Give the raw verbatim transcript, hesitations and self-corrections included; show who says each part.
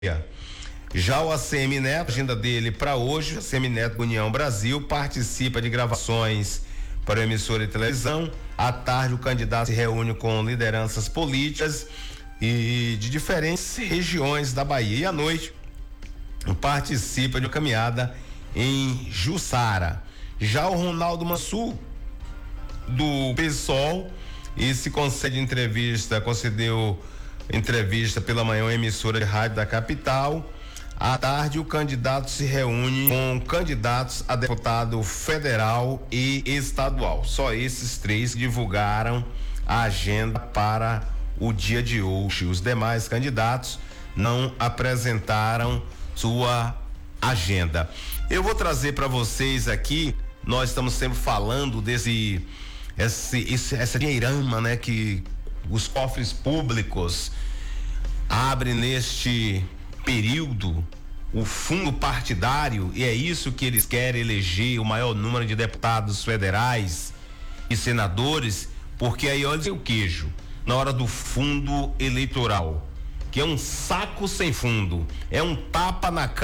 Speaker 1: Já o A C M Neto, a agenda dele para hoje, A C M Neto União Brasil, participa de gravações para emissora de televisão. À tarde, o candidato se reúne com lideranças políticas e de diferentes regiões da Bahia. E à noite, participa de uma caminhada em Jussara. Já o Ronaldo Mansur, do PSOL, e se concede entrevista, concedeu entrevista pela manhã uma emissora de rádio da capital. À tarde, o candidato se reúne com candidatos a deputado federal e estadual. Só esses três divulgaram a agenda para o dia de hoje. Os demais candidatos não apresentaram sua agenda. Eu vou trazer para vocês aqui, nós estamos sempre falando desse esse, esse essa dinheirama, né, que os cofres públicos abrem neste período, o fundo partidário, e é isso que eles querem eleger o maior número de deputados federais e senadores, porque aí olha o queijo na hora do fundo eleitoral, que é um saco sem fundo, é um tapa na cara